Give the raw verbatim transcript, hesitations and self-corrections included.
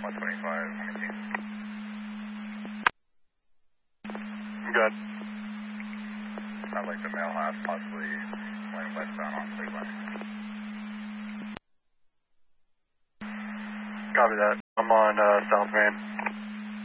one twenty-five, nineteen. Good. Sounds like the male has possibly went westbound on Cleveland. Copy that. I'm on uh, South Main.